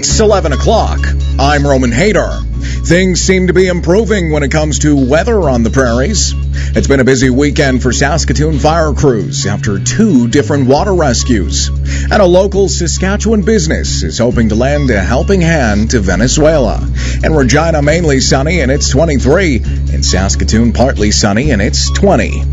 It's 11 o'clock. I'm Roman Hader. Things seem to be improving when it comes to weather on the prairies. It's been a busy weekend for Saskatoon fire crews after 2 different water rescues. And a local Saskatchewan business is hoping to lend a helping hand to Venezuela. In Regina, mainly sunny, and it's 23. In Saskatoon, partly sunny, and it's 20.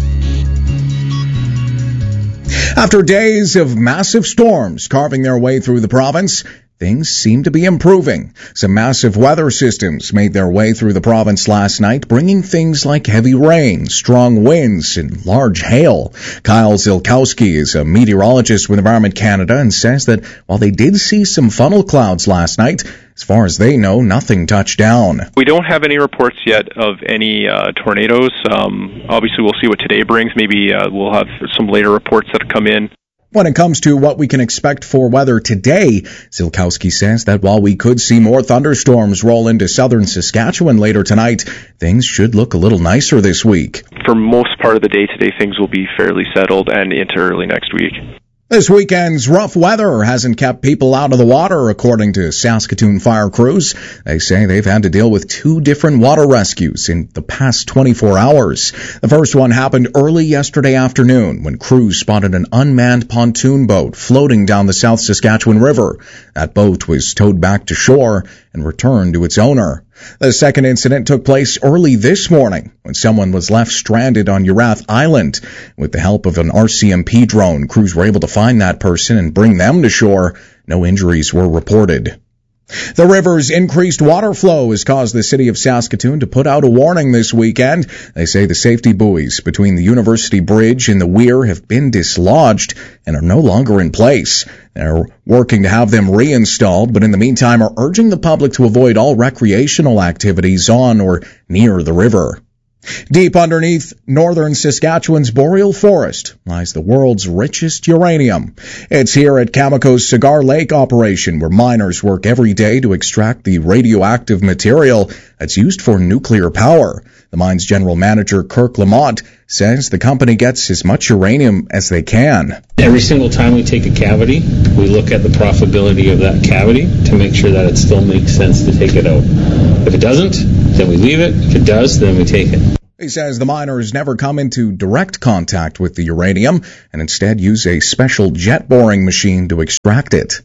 After days of massive storms carving their way through the province, things seem to be improving. Some massive weather systems made their way through the province last night, bringing things like heavy rain, strong winds, and large hail. Kyle Zilkowski is a meteorologist with Environment Canada and says that while they did see some funnel clouds last night, as far as they know, nothing touched down. We don't have any reports yet of any tornadoes. Obviously, we'll see what today brings. Maybe we'll have some later reports that come in. When it comes to what we can expect for weather today, Zilkowski says that while we could see more thunderstorms roll into southern Saskatchewan later tonight, things should look a little nicer this week. For most part of the day today, things will be fairly settled and into early next week. This weekend's rough weather hasn't kept people out of the water, according to Saskatoon fire crews. They say they've had to deal with 2 different water rescues in the past 24 hours. The first one happened early yesterday afternoon when crews spotted an unmanned pontoon boat floating down the South Saskatchewan River. That boat was towed back to shore and returned to its owner. The second incident took place early this morning when someone was left stranded on Urath Island. With the help of an RCMP drone, crews were able to find that person and bring them to shore. No injuries were reported. The river's increased water flow has caused the city of Saskatoon to put out a warning this weekend. They say the safety buoys between the University Bridge and the weir have been dislodged and are no longer in place. They're working to have them reinstalled, but in the meantime are urging the public to avoid all recreational activities on or near the river. Deep underneath northern Saskatchewan's boreal forest lies the world's richest uranium. It's here at Cameco's Cigar Lake operation where miners work every day to extract the radioactive material that's used for nuclear power. The mine's general manager, Kirk Lamont, says the company gets as much uranium as they can. Every single time we take a cavity, we look at the profitability of that cavity to make sure that it still makes sense to take it out. If it doesn't, then we leave it. If it does, then we take it. He says the miners never come into direct contact with the uranium and instead use a special jet boring machine to extract it.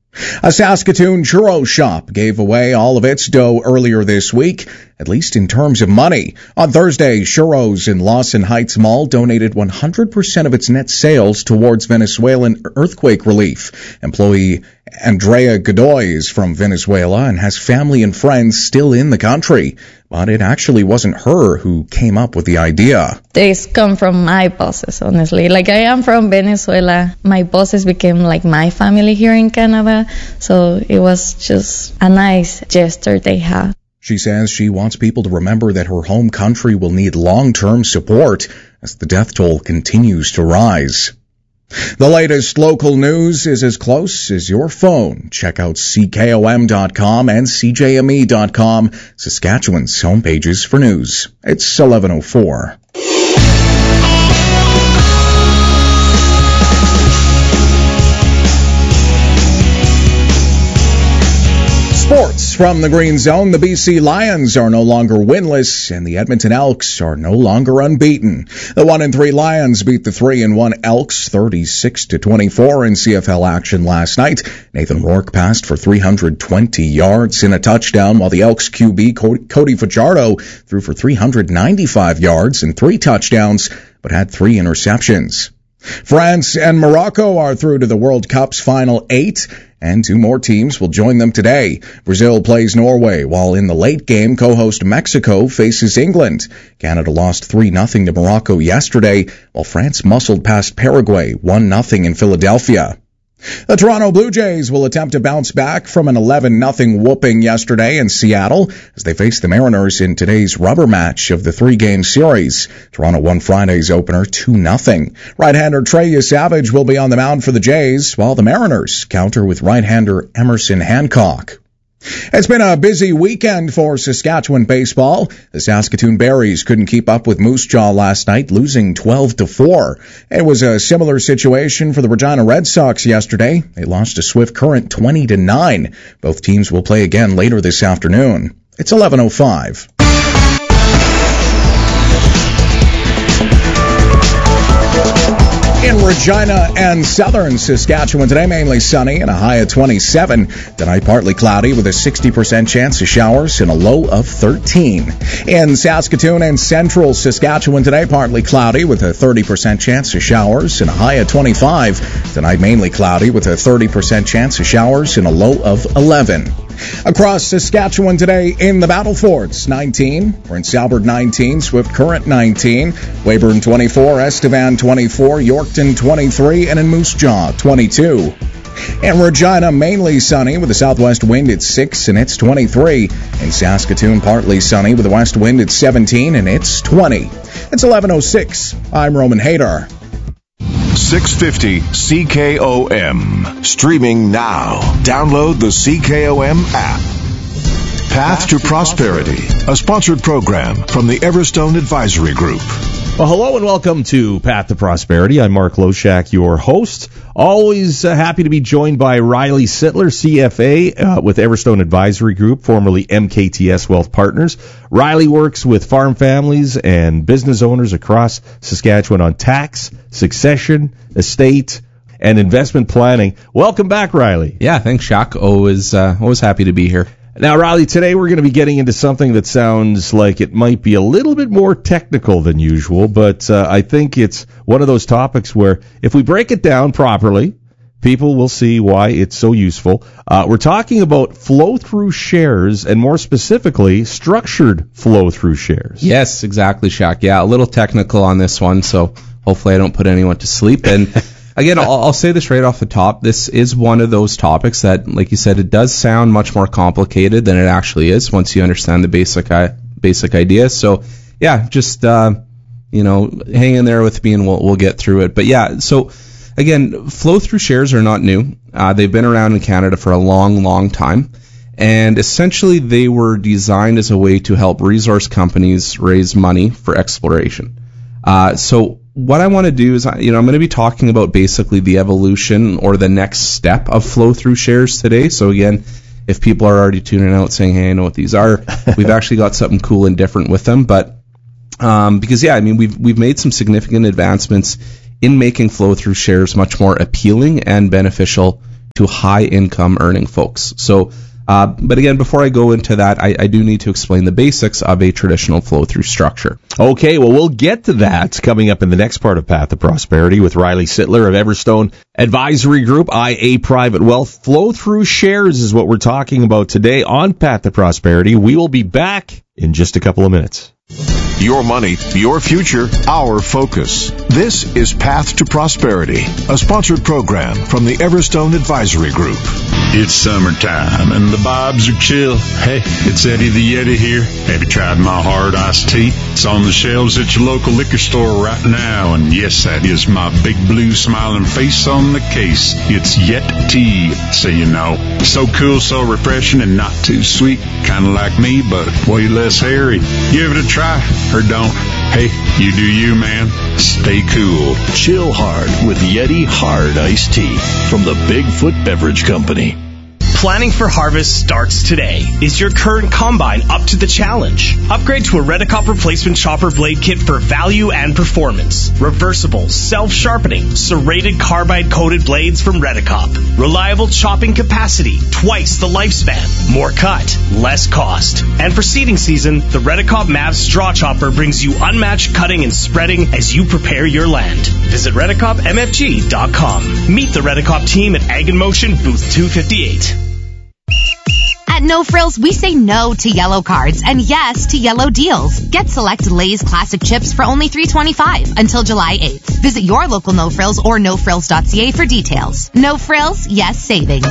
A Saskatoon churro shop gave away all of its dough earlier this week, at least in terms of money. On Thursday, Churros in Lawson Heights Mall donated 100% of its net sales towards Venezuelan earthquake relief. Employee Andrea Godoy is from Venezuela and has family and friends still in the country. But it actually wasn't her who came up with the idea. This come from my bosses, honestly. Like, I am from Venezuela. My bosses became like my family here in Canada. So it was just a nice gesture they had. She says she wants people to remember that her home country will need long-term support as the death toll continues to rise. The latest local news is as close as your phone. Check out CKOM.com and CJME.com, Saskatchewan's homepages for news. It's 11:04. Sports from the Green Zone. The BC Lions are no longer winless, and the Edmonton Elks are no longer unbeaten. The 1-3 Lions beat the 3-1 Elks 36-24 in CFL action last night. Nathan Rourke passed for 320 yards in a touchdown, while the Elks QB Cody Fajardo threw for 395 yards and 3 touchdowns, but had 3 interceptions. France and Morocco are through to the World Cup's final 8, and 2 more teams will join them today. Brazil plays Norway, while in the late game, co-host Mexico faces England. Canada lost 3-0 to Morocco yesterday, while France muscled past Paraguay 1-0 in Philadelphia. The Toronto Blue Jays will attempt to bounce back from an 11-0 whooping yesterday in Seattle as they face the Mariners in today's rubber match of the 3-game series. Toronto won Friday's opener 2-0. Right-hander Trey Savage will be on the mound for the Jays, while the Mariners counter with right-hander Emerson Hancock. It's been a busy weekend for Saskatchewan baseball. The Saskatoon Berries couldn't keep up with Moose Jaw last night, losing 12-4. It was a similar situation for the Regina Red Sox yesterday. They lost to Swift Current 20-9. Both teams will play again later this afternoon. It's 11:05. In Regina and southern Saskatchewan today, mainly sunny and a high of 27. Tonight, partly cloudy with a 60% chance of showers and a low of 13. In Saskatoon and central Saskatchewan today, partly cloudy with a 30% chance of showers and a high of 25. Tonight, mainly cloudy with a 30% chance of showers and a low of 11. Across Saskatchewan today, in the Battle Forts, 19. Prince Albert 19, Swift Current 19, Weyburn 24, Estevan 24, Yorkton 23, and in Moose Jaw 22. In Regina, mainly sunny with a southwest wind at 6 and it's 23. In Saskatoon, partly sunny with a west wind at 17 and it's 20. It's 11:06. I'm Roman Hader. 650 CKOM. Streaming now. Download the CKOM app. Path to Prosperity, a sponsored program from the Everstone Advisory Group. Well, hello and welcome to Path to Prosperity. I'm Mark Loshak, your host. Always happy to be joined by Riley Sittler, CFA, with Everstone Advisory Group, formerly MKTS Wealth Partners. Riley works with farm families and business owners across Saskatchewan on tax, succession, estate, and investment planning. Welcome back, Riley. Yeah, thanks, Shaq. Always happy to be here. Now, Riley, today we're going to be getting into something that sounds like it might be a little bit more technical than usual, but I think it's one of those topics where if we break it down properly, people will see why it's so useful. We're talking about flow-through shares, and more specifically, structured flow-through shares. Yes, exactly, Shaq. Yeah, a little technical on this one, so hopefully I don't put anyone to sleep. And again, I'll say this right off the top. This is one of those topics that, like you said, it does sound much more complicated than it actually is once you understand the basic idea. So, yeah, just, hang in there with me and we'll get through it. But, yeah, so, again, flow-through shares are not new. They've been around in Canada for a long, long time. And essentially, they were designed as a way to help resource companies raise money for exploration. So what I want to do is, I'm going to be talking about basically the evolution or the next step of flow-through shares today. So again, if people are already tuning out saying, hey, I know what these are, we've actually got something cool and different with them. But because, we've made some significant advancements in making flow-through shares much more appealing and beneficial to high-income earning folks. So, but again, before I go into that, I do need to explain the basics of a traditional flow-through structure. Okay, well, we'll get to that coming up in the next part of Path to Prosperity with Riley Sittler of Everstone Advisory Group, IA Private Wealth. Flow-through shares is what we're talking about today on Path to Prosperity. We will be back in just a couple of minutes. Your money, your future, our focus. This is Path to Prosperity, a sponsored program from the Everstone Advisory Group. It's summertime and the vibes are chill. Hey, it's Eddie the Yeti here. Have you tried my hard iced tea? It's on the shelves at your local liquor store right now. And yes, that is my big blue smiling face on the case. It's Yet Tea, so you know. So cool, so refreshing, and not too sweet. Kind of like me, but way less hairy. Give it a try, or don't. Hey, you do you, man. Stay cool. Chill hard with Yeti Hard Iced Tea from the Bigfoot Beverage Company. Planning for harvest starts today. Is your current combine up to the challenge? Upgrade to a Redicop replacement chopper blade kit for value and performance. Reversible, self-sharpening, serrated carbide-coated blades from Redicop. Reliable chopping capacity, twice the lifespan. More cut, less cost. And for seeding season, the Redicop Mavs straw chopper brings you unmatched cutting and spreading as you prepare your land. Visit RedicopMFG.com. Meet the Redicop team at Ag in Motion, booth 258. At No Frills, we say no to yellow cards and yes to yellow deals. Get select Lay's classic chips for only $3.25 until July 8th. Visit your local No Frills or nofrills.ca for details. No Frills, yes savings.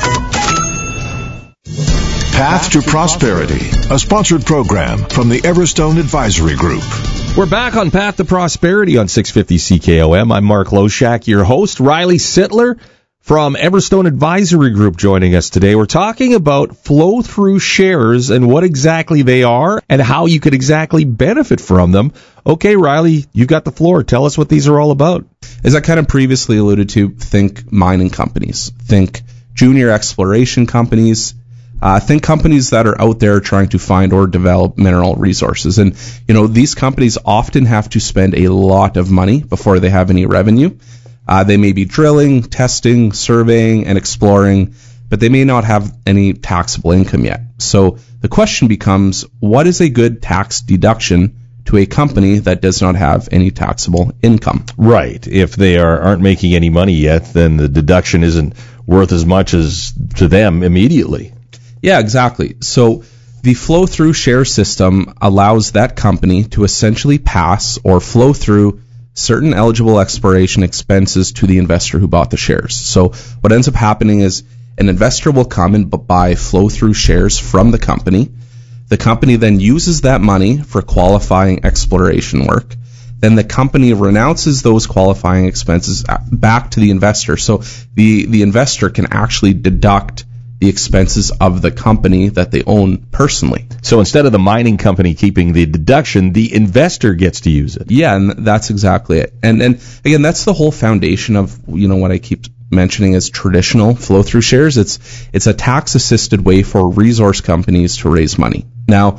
Path to Prosperity, a sponsored program from the Everstone Advisory Group. We're back on Path to Prosperity on 650 CKOM. I'm Mark Loshak, your host. Riley Sittler, from Everstone Advisory Group joining us today. We're talking about flow-through shares and what exactly they are and how you could exactly benefit from them. Okay, Riley, you've got the floor. Tell us what these are all about. As I kind of previously alluded to, think mining companies, think junior exploration companies, think companies that are out there trying to find or develop mineral resources. And, these companies often have to spend a lot of money before they have any revenue. They may be drilling, testing, surveying, and exploring, but they may not have any taxable income yet. So the question becomes, what is a good tax deduction to a company that does not have any taxable income? Right. If they aren't making any money yet, then the deduction isn't worth as much as to them immediately. Yeah, exactly. So the flow-through share system allows that company to essentially pass or flow through certain eligible exploration expenses to the investor who bought the shares. So what ends up happening is an investor will come and buy flow-through shares from the company. The company then uses that money for qualifying exploration work. Then the company renounces those qualifying expenses back to the investor. So the investor can actually deduct the expenses of the company that they own personally. So instead of the mining company keeping the deduction, the investor gets to use it. Yeah, and that's exactly it. And again, that's the whole foundation of, what I keep mentioning as traditional flow-through shares. It's a tax-assisted way for resource companies to raise money. Now,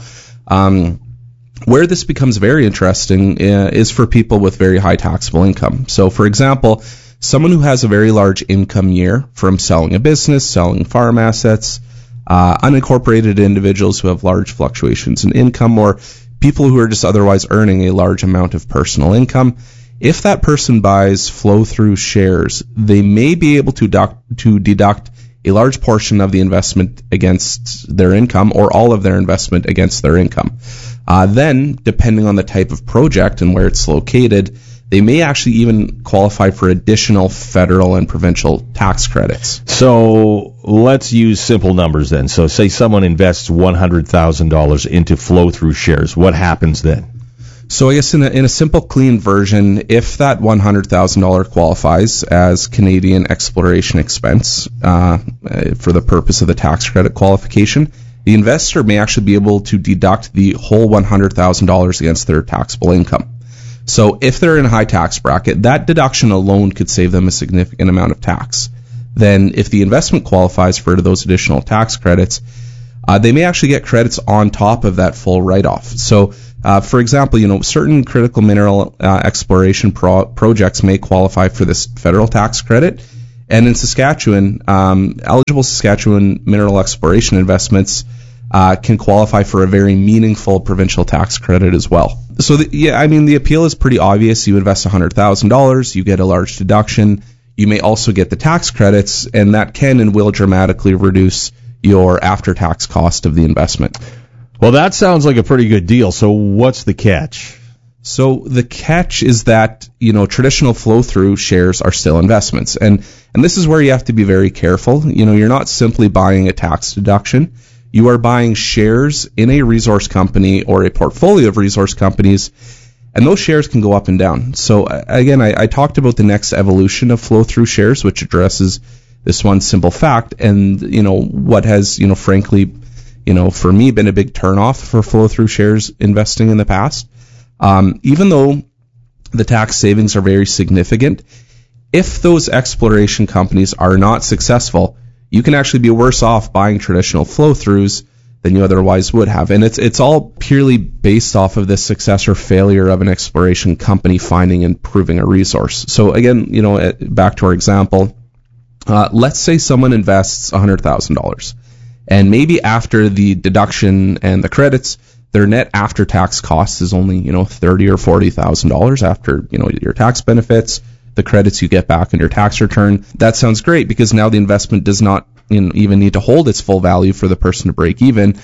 where this becomes very interesting is for people with very high taxable income. So, for example, someone who has a very large income year from selling a business, selling farm assets, unincorporated individuals who have large fluctuations in income, or people who are just otherwise earning a large amount of personal income. If that person buys flow-through shares, they may be able to deduct a large portion of the investment against their income or all of their investment against their income. Then, depending on the type of project and where it's located, they may actually even qualify for additional federal and provincial tax credits. So let's use simple numbers then. So say someone invests $100,000 into flow-through shares. What happens then? So I guess in a simple, clean version, if that $100,000 qualifies as Canadian exploration expense for the purpose of the tax credit qualification, the investor may actually be able to deduct the whole $100,000 against their taxable income. So if they're in a high tax bracket, that deduction alone could save them a significant amount of tax. Then if the investment qualifies for those additional tax credits, they may actually get credits on top of that full write-off. So, for example, certain critical mineral exploration projects may qualify for this federal tax credit. And in Saskatchewan, eligible Saskatchewan mineral exploration investments can qualify for a very meaningful provincial tax credit as well. So, the appeal is pretty obvious. You invest $100,000, you get a large deduction. You may also get the tax credits, and that can and will dramatically reduce your after-tax cost of the investment. Well, that sounds like a pretty good deal. So what's the catch? So the catch is that, traditional flow-through shares are still investments. And this is where you have to be very careful. You're not simply buying a tax deduction. You are buying shares in a resource company or a portfolio of resource companies, and those shares can go up and down. So again, I talked about the next evolution of flow-through shares, which addresses this one simple fact, and what has frankly for me been a big turnoff for flow-through shares investing in the past. Even though the tax savings are very significant, if those exploration companies are not successful, you can actually be worse off buying traditional flow-throughs than you otherwise would have. And it's all purely based off of the success or failure of an exploration company finding and proving a resource. So again, back to our example, let's say someone invests $100,000, and maybe after the deduction and the credits, their net after-tax cost is only $30,000 or $40,000 after your tax benefits, the credits you get back in your tax return. That sounds great because now the investment does not even need to hold its full value for the person to break even.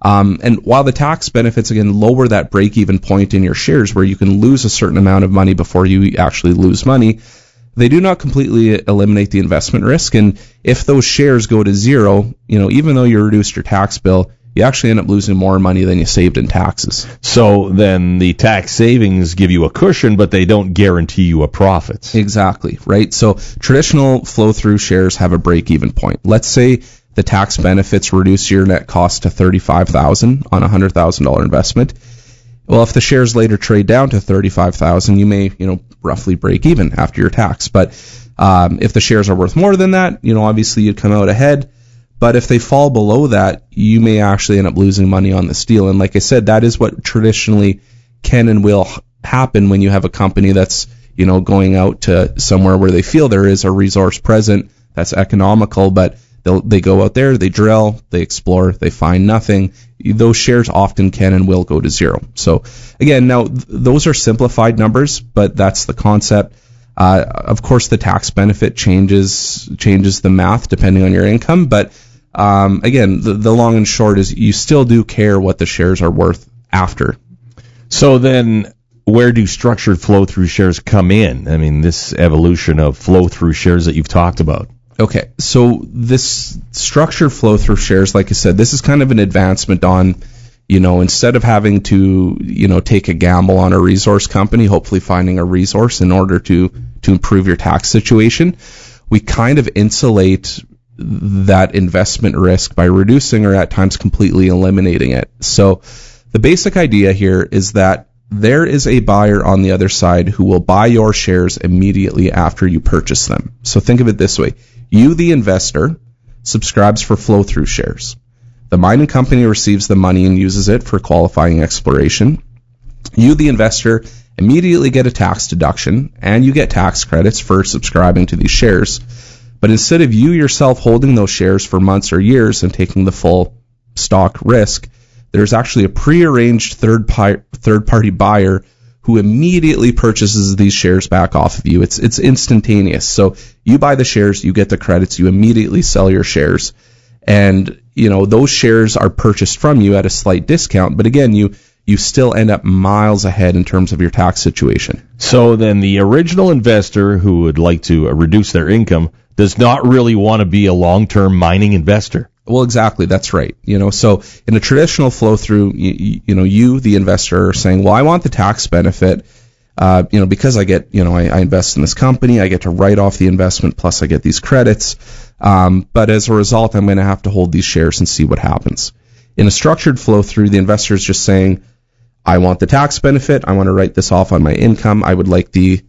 And while the tax benefits, again, lower that break-even point in your shares where you can lose a certain amount of money before you actually lose money, they do not completely eliminate the investment risk. And if those shares go to zero, even though you reduced your tax bill, you actually end up losing more money than you saved in taxes. So then the tax savings give you a cushion, but they don't guarantee you a profit. Exactly, right? So traditional flow-through shares have a break-even point. Let's say the tax benefits reduce your net cost to $35,000 on a $100,000 investment. Well, if the shares later trade down to $35,000, you may, roughly break even after your tax. But if the shares are worth more than that, obviously you'd come out ahead. But if they fall below that, you may actually end up losing money on this deal. And like I said, that is what traditionally can and will happen when you have a company that's, going out to somewhere where they feel there is a resource present that's economical, but they go out there, they drill, they explore, they find nothing. Those shares often can and will go to zero. So again, now those are simplified numbers, but that's the concept. Of course, the tax benefit changes the math depending on your income, but again, the long and short is you still do care what the shares are worth after. So then, where do structured flow-through shares come in? I mean, this evolution of flow-through shares that you've talked about. Okay, so this structured flow-through shares, like I said, this is kind of an advancement on, instead of having to, take a gamble on a resource company, hopefully finding a resource in order to improve your tax situation, we kind of insulate that investment risk by reducing or at times completely eliminating it. So the basic idea here is that there is a buyer on the other side who will buy your shares immediately after you purchase them. So think of it this way. You, the investor, subscribes for flow-through shares. The mining company receives the money and uses it for qualifying exploration. You, the investor, immediately get a tax deduction, and you get tax credits for subscribing to these shares. But instead of you yourself holding those shares for months or years and taking the full stock risk, there's actually a prearranged third-party buyer who immediately purchases these shares back off of you. It's instantaneous. So you buy the shares, you get the credits, you immediately sell your shares. And, those shares are purchased from you at a slight discount. But again, you still end up miles ahead in terms of your tax situation. So then the original investor who would like to reduce their income does not really want to be a long-term mining investor. Well, exactly. That's right. So in a traditional flow through, you, the investor, are saying, well, I want the tax benefit, because I get, I invest in this company, I get to write off the investment, plus I get these credits. But as a result, I'm going to have to hold these shares and see what happens. In a structured flow through, the investor is just saying, I want the tax benefit. I want to write this off on my income. I would like the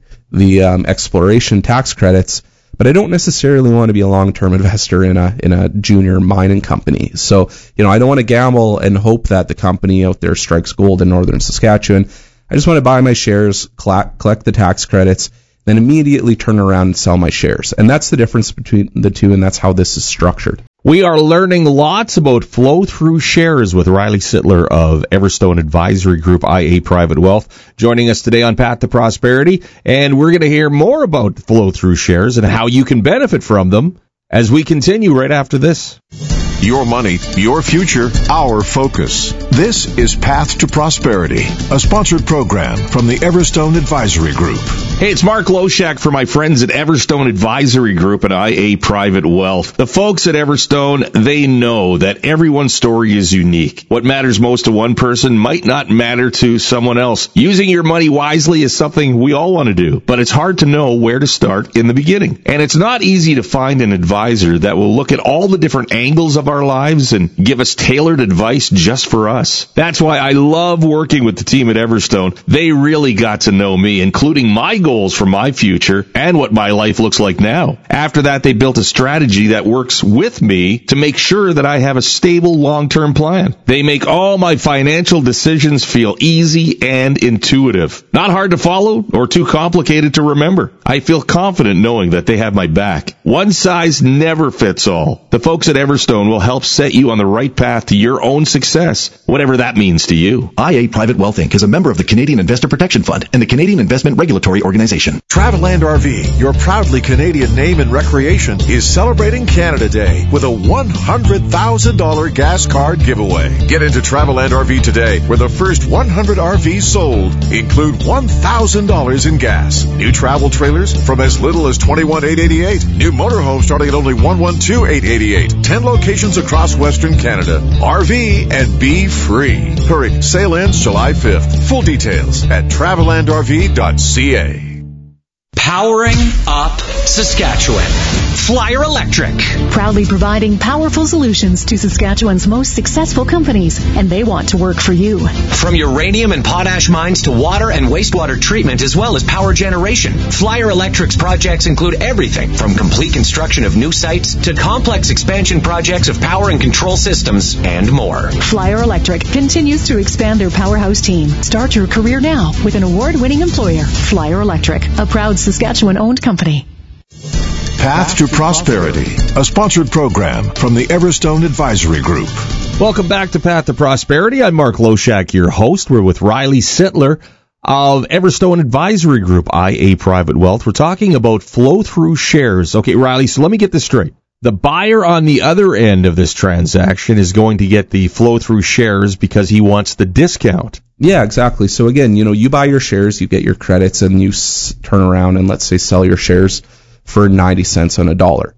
exploration tax credits. But I don't necessarily want to be a long-term investor in a junior mining company. So, I don't want to gamble and hope that the company out there strikes gold in northern Saskatchewan. I just want to buy my shares, collect the tax credits, then immediately turn around and sell my shares. And that's the difference between the two, and that's how this is structured. We are learning lots about flow-through shares with Riley Sittler of Everstone Advisory Group, IA Private Wealth, joining us today on Path to Prosperity. And we're going to hear more about flow-through shares and how you can benefit from them as we continue right after this. Your money, your future, our focus. This is Path to Prosperity, a sponsored program from the Everstone Advisory Group. Hey, it's Mark Loshak for my friends at Everstone Advisory Group and IA Private Wealth. The folks at Everstone, they know that everyone's story is unique. What matters most to one person might not matter to someone else. Using your money wisely is something we all want to do, but it's hard to know where to start in the beginning. And it's not easy to find an advisor that will look at all the different angles of our lives and give us tailored advice just for us. That's why I love working with the team at Everstone. They really got to know me, including my goals for my future and what my life looks like now. After that, they built a strategy that works with me to make sure that I have a stable long-term plan. They make all my financial decisions feel easy and intuitive. Not hard to follow or too complicated to remember. I feel confident knowing that they have my back. One size never fits all. The folks at Everstone will help set you on the right path to your own success, whatever that means to you. IA Private Wealth Inc. is a member of the Canadian Investor Protection Fund and the Canadian Investment Regulatory Organization. Travelland RV, your proudly Canadian name in recreation, is celebrating Canada Day with a $100,000 gas card giveaway. Get into Travelland RV today, where the first 100 RVs sold include $1,000 in gas. New travel trailers from as little as $21,888. New motorhomes starting at only $112,888. 10 locations locations across Western Canada. RV and be free. Hurry, sale ends July 5th. Full details at travelandrv.ca. Powering up Saskatchewan. Flyer Electric. Proudly providing powerful solutions to Saskatchewan's most successful companies, and they want to work for you. From uranium and potash mines to water and wastewater treatment, as well as power generation, Flyer Electric's projects include everything from complete construction of new sites to complex expansion projects of power and control systems and more. Flyer Electric continues to expand their powerhouse team. Start your career now with an award-winning employer, Flyer Electric, a proud Saskatchewan-owned company. Path to Prosperity, a sponsored program from the Everstone Advisory Group. Welcome back to Path to Prosperity. I'm Mark Loshak, your host. We're with Riley Sittler of Everstone Advisory Group, IA Private Wealth. We're talking about flow-through shares. Okay, Riley, so let me get this straight. The buyer on the other end of this transaction is going to get the flow-through shares because he wants the discount. Yeah, exactly. So again, you buy your shares, you get your credits, and you turn around and let's say sell your shares for 90 cents on a dollar.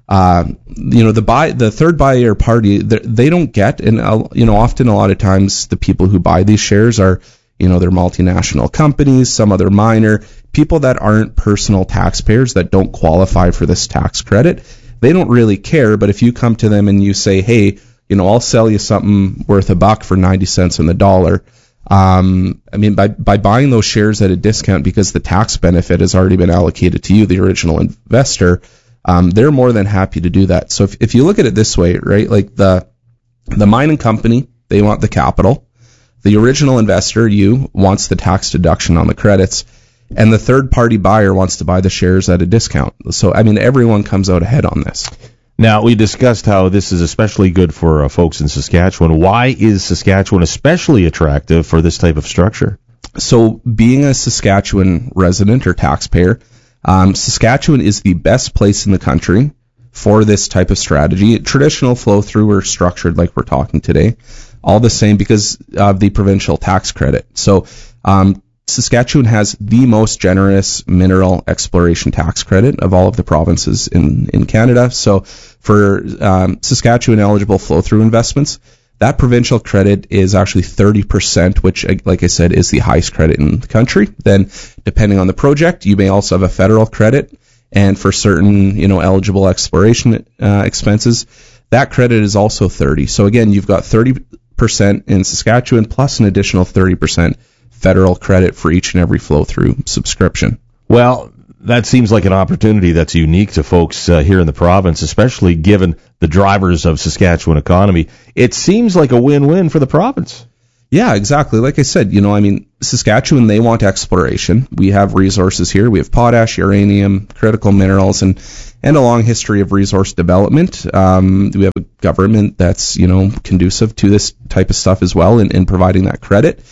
The third buyer party, they don't get, and often a lot of times the people who buy these shares are, they're multinational companies, some other minor, people that aren't personal taxpayers that don't qualify for this tax credit. They don't really care, but if you come to them and you say, hey, I'll sell you something worth $1 for 90 cents on the dollar. By buying those shares at a discount because the tax benefit has already been allocated to you, the original investor, they're more than happy to do that. So if you look at it this way, right, like the mining company, they want the capital. The original investor, you, wants the tax deduction on the credits. And the third-party buyer wants to buy the shares at a discount. So, everyone comes out ahead on this. Now, we discussed how this is especially good for folks in Saskatchewan. Why is Saskatchewan especially attractive for this type of structure? So, being a Saskatchewan resident or taxpayer, Saskatchewan is the best place in the country for this type of strategy. Traditional flow-through or structured like we're talking today, all the same because of the provincial tax credit. So, Saskatchewan has the most generous mineral exploration tax credit of all of the provinces in Canada. So for Saskatchewan eligible flow-through investments, that provincial credit is actually 30%, which, like I said, is the highest credit in the country. Then, depending on the project, you may also have a federal credit. And for certain, eligible exploration expenses, that credit is also 30%. So again, you've got 30% in Saskatchewan plus an additional 30% federal credit for each and every flow-through subscription. Well, that seems like an opportunity that's unique to folks here in the province, especially given the drivers of Saskatchewan economy. It seems like a win-win for the province. Yeah, exactly. Like I said, Saskatchewan, they want exploration. We have resources here. We have potash, uranium, critical minerals, and a long history of resource development. We have a government that's, conducive to this type of stuff as well in providing that credit.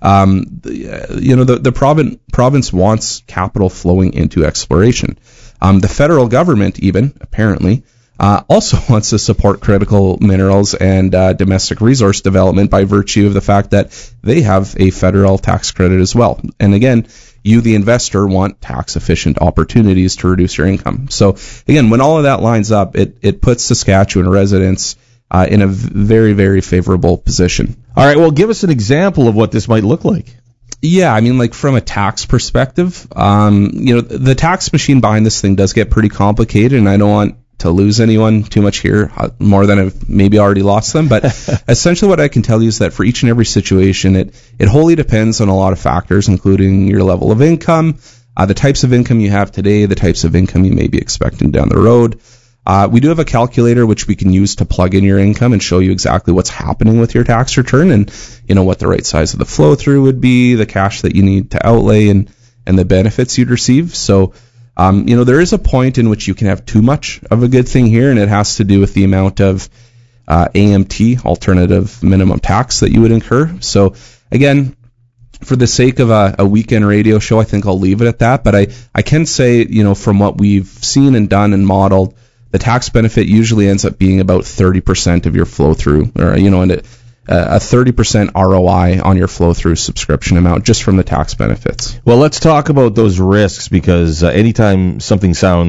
The province wants capital flowing into exploration. The federal government even, apparently, also wants to support critical minerals and domestic resource development by virtue of the fact that they have a federal tax credit as well. And again, you, the investor, want tax-efficient opportunities to reduce your income. So again, when all of that lines up, it puts Saskatchewan residents in a very, very favorable position. All right, well, give us an example of what this might look like. Yeah, from a tax perspective, the tax machine behind this thing does get pretty complicated, and I don't want to lose anyone too much here, more than I've maybe already lost them. But essentially what I can tell you is that for each and every situation, it wholly depends on a lot of factors, including your level of income, the types of income you have today, the types of income you may be expecting down the road. We do have a calculator which we can use to plug in your income and show you exactly what's happening with your tax return and, what the right size of the flow through would be, the cash that you need to outlay and the benefits you'd receive. So, there is a point in which you can have too much of a good thing here, and it has to do with the amount of AMT, alternative minimum tax, that you would incur. So, again, for the sake of a weekend radio show, I think I'll leave it at that. But I can say, from what we've seen and done and modeled, the tax benefit usually ends up being about 30% of your flow-through, or, and a 30% ROI on your flow-through subscription amount just from the tax benefits. Well, let's talk about those risks, because anytime something sounds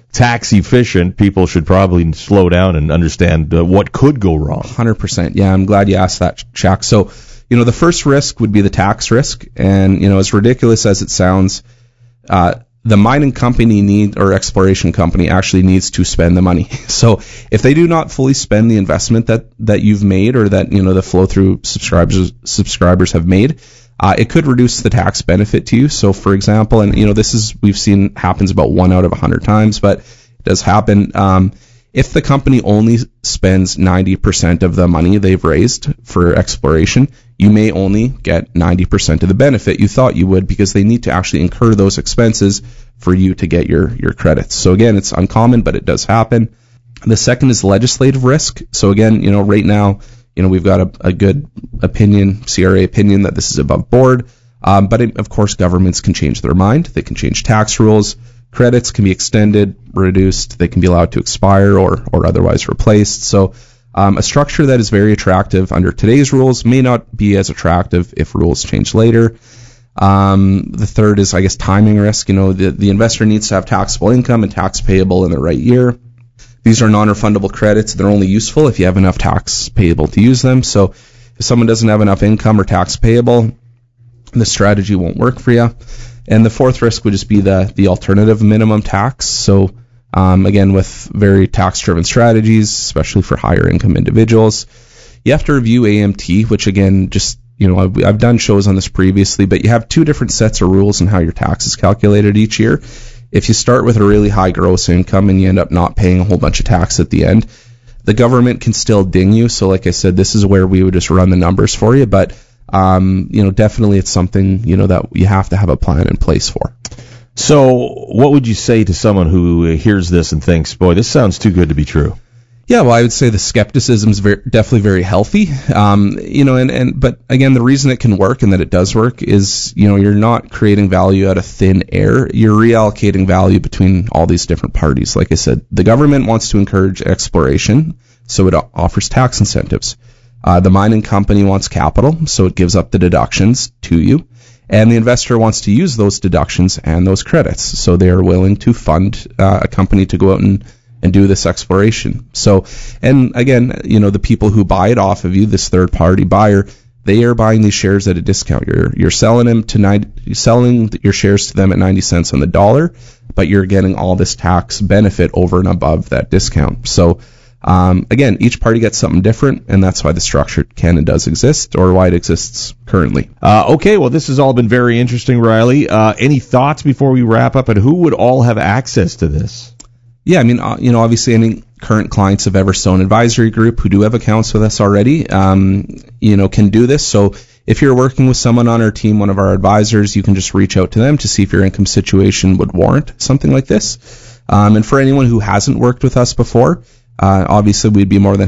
tax efficient, people should probably slow down and understand what could go wrong. 100%. Yeah, I'm glad you asked that, Shaq. So, the first risk would be the tax risk. And, as ridiculous as it sounds, the mining company or exploration company actually needs to spend the money. So if they do not fully spend the investment that you've made or that, the flow through subscribers have made, it could reduce the tax benefit to you. So for example, and we've seen happens about 1 out of 100 times, but it does happen. If the company only spends 90% of the money they've raised for exploration, you may only get 90% of the benefit you thought you would, because they need to actually incur those expenses for you to get your credits. So again, it's uncommon, but it does happen. The second is legislative risk. So again, right now, we've got a good opinion, CRA opinion, that this is above board. But of course, governments can change their mind. They can change tax rules. Credits can be extended, reduced, they can be allowed to expire or otherwise replaced. So a structure that is very attractive under today's rules may not be as attractive if rules change later. The third is, I guess, timing risk. The investor needs to have taxable income and tax payable in the right year. These are non-refundable credits. They're only useful if you have enough tax payable to use them. So if someone doesn't have enough income or tax payable, the strategy won't work for you. And the fourth risk would just be the alternative minimum tax. So again, with very tax-driven strategies, especially for higher income individuals, you have to review AMT, which again, just, I've done shows on this previously, but you have two different sets of rules on how your tax is calculated each year. If you start with a really high gross income and you end up not paying a whole bunch of tax at the end, the government can still ding you. So like I said, this is where we would just run the numbers for you, but definitely it's something, that you have to have a plan in place for. So what would you say to someone who hears this and thinks, boy, this sounds too good to be true? Yeah, well, I would say the skepticism is definitely very healthy. But again, the reason it can work and that it does work is, you're not creating value out of thin air. You're reallocating value between all these different parties. Like I said, the government wants to encourage exploration, so it offers tax incentives. The mining company wants capital, so it gives up the deductions to you. And the investor wants to use those deductions and those credits, so they are willing to fund a company to go out and do this exploration. So, and again, the people who buy it off of you, this third-party buyer, they are buying these shares at a discount. You're selling selling your shares to them at 90 cents on the dollar, but you're getting all this tax benefit over and above that discount. So, again, each party gets something different, and that's why the structure can and does exist, or why it exists currently. Okay, well, this has all been very interesting, Riley. Any thoughts before we wrap up, and who would all have access to this? Yeah, I mean, obviously any current clients of Everstone Advisory Group who do have accounts with us already, can do this. So if you're working with someone on our team, one of our advisors, you can just reach out to them to see if your income situation would warrant something like this. And for anyone who hasn't worked with us before, obviously we'd be more than